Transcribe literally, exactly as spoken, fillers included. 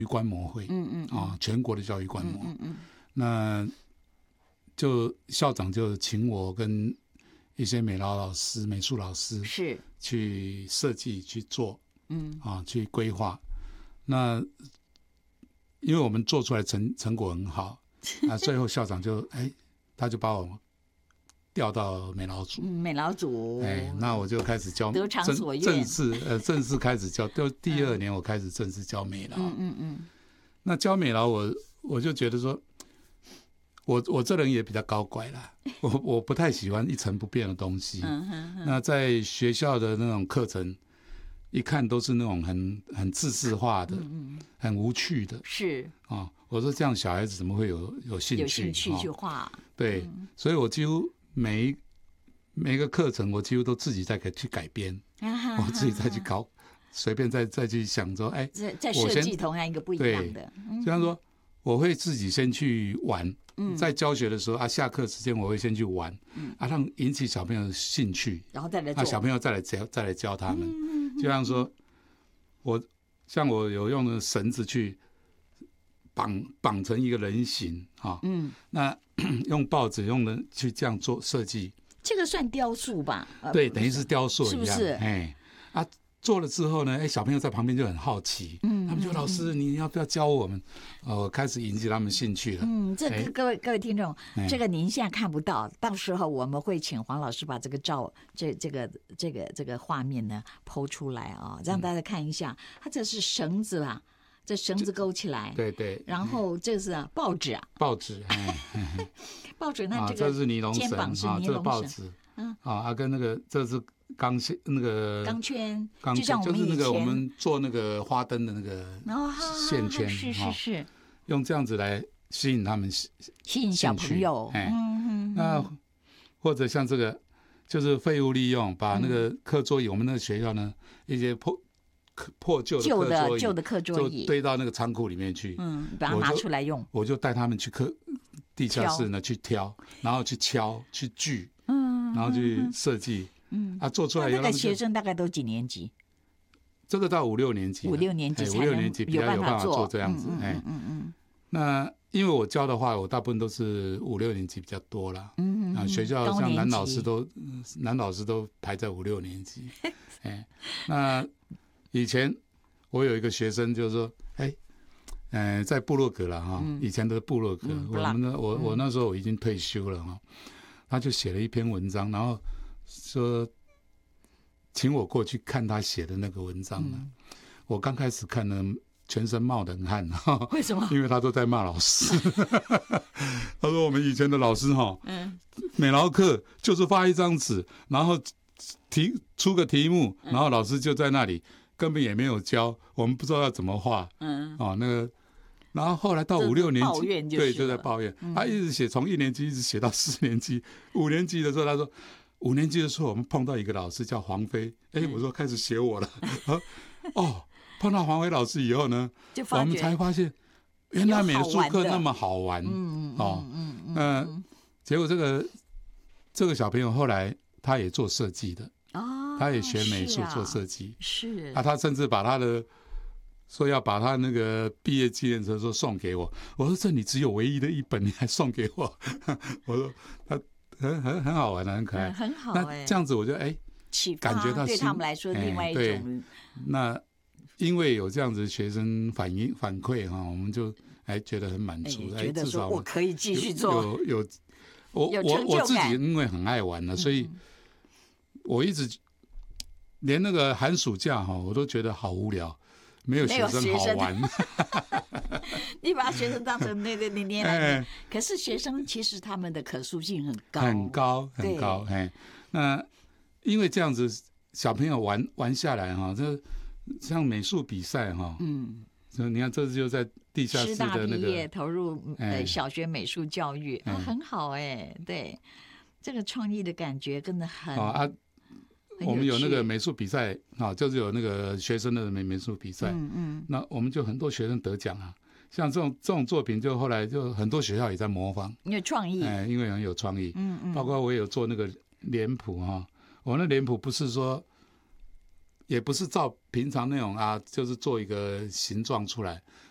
育观摩会， 嗯嗯嗯啊，全国的教育观摩， 嗯嗯那就校长就请我跟一些美劳老师、美术老师是去设计、去做， 嗯啊，去规划。那因为我们做出来成成果很好，啊，最后校长就哎，他就把我调到美劳组， 嗯，美劳组， 哎，那我就开始教， 得偿所愿， 正式呃正式开始教，就第二年我开始正式教美劳。 嗯嗯嗯。 那教美劳我我就觉得说，我我这人也比较高拐啦，我我不太喜欢一成不变的东西。 嗯哼哼， 那在学校的那种课程，一看都是那种很很自制化的， 嗯嗯， 很无趣的是啊、哦。我说这样小孩子怎么会有有兴趣？ 有兴趣去哦、 画。 对、嗯，所以我几乎每一每一个课程，我几乎都自己再给去改编， 啊、 我自己再去搞，随便再再去想说，哎， 在在设计同样一个不一样的， 就像说我会自己先去玩。 嗯、 在教学的时候啊，下课时间我会先去玩，嗯、啊，让引起小朋友的兴趣， 然后再来做， 啊，小朋友再来教，再来教他们。 嗯、 就像说，我像我有用绳子去绑绑成一个人形啊，嗯，那用报纸用的去这样做设计， 这个算雕塑吧？ 对，等于是雕塑一样， 是不是？ 哎，啊。做了之后呢，哎，小朋友在旁边就很好奇，嗯，他们就老师，你要不要教我们？哦，开始引起他们兴趣了。 嗯，这个各位各位听众，这个您现在看不到，到时候我们会请黄老师把这个照，这这个这个这个画面呢剖出来啊、哦，让大家看一下，它这是绳子吧？这绳子勾起来， 对对， 然后这是、啊、报纸啊， 报纸，哎， 报纸那这个、啊、这是尼龙绳啊， 这个报纸，嗯，啊，跟那个这是。钢线那个钢圈， 钢就像我们就是那个我们做那个花灯的那个线圈， 哦、是是是， 用这样子来吸引他们， 吸引小朋友。 哎、 嗯嗯， 那或者像这个就是废物利用，把那个课桌椅，嗯、我们那个学校呢一些破破旧的旧的旧的课桌椅就堆到那个仓库里面去， 嗯，把它拿出来用。 我就带他们去课地下室呢去挑，然后去敲去锯，嗯，然后去设计。嗯啊，做出来以后， 那个学生大概都几年级？ 这个到五六年级， 五六年级才五六年级比较有办法做这样子。哎， 嗯嗯嗯。 那因为我教的话，我大部分都是五六年级比较多啦。嗯嗯。啊，学校像男老师都男老师都排在五六年级。哎，那以前我有一个学生就是说，哎，呃，在部落格了哈，以前的部落格，我们呢，我我那时候我已经退休了哈，他就写了一篇文章，然后。说，请我过去看他写的那个文章呢。嗯、我刚开始看呢，全身冒冷汗。 为什么？ 因为他都在骂老师。他说我们以前的老师哈，嗯，美劳课就是发一张纸，然后题出个题目，然后老师就在那里，根本也没有教，我们不知道要怎么画。嗯，哦，那个。然后后来到五六年级，对，就在抱怨。嗯、他一直写，从一年级一直写到四年级。五年级的时候，他说，五年级的时候我们碰到一个老师叫黄飞。哎，我说开始写我了。哦，碰到黄飞老师以后呢，我们才发现，原来美术课那么好玩。嗯哦，嗯嗯。呃，结果这个这个小朋友后来他也做设计的。哦。他也学美术做设计。 是。 啊，他甚至把他的。说要把他那个毕业纪念册说送给我，我说这你只有唯一的一本，你还送给我？我说他很很很好玩的，很可爱， 嗯、很好、 欸。那这样子我就哎，感觉到对他们来说另外一种、 欸。那因为有这样子学生反应反馈哈，我们就哎觉得很满足， 哎，觉得说我可以继续做。 有有，我我我自己因为很爱玩了，所以我一直连那个寒暑假哈，我都觉得好无聊。没有学生好玩， 你把学生当成那个你捏来，可是学生其实他们的可塑性很高， 很高很高。哎，那因为这样子，小朋友玩玩下来哈，这像美术比赛哈，嗯，你看这就在地下室的那个投入呃小学美术教育啊，很好哎，对，这个创意的感觉真的很啊。我们有那个美术比赛啊，就是有那个学生的美美术比赛，嗯嗯，那我们就很多学生得奖啊。像这种这种作品，就后来就很多学校也在模仿， 因为创意， 哎，因为很有创意， 嗯嗯， 包括我也有做那个脸谱哈，我那脸谱不是说，也不是照平常那种啊，就是做一个形状出来，